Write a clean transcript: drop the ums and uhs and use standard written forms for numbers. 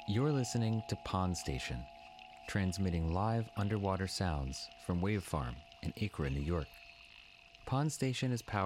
You're listening to Pond Station, transmitting live underwater sounds from Wave Farm in Acra, New York. Pond Station is powered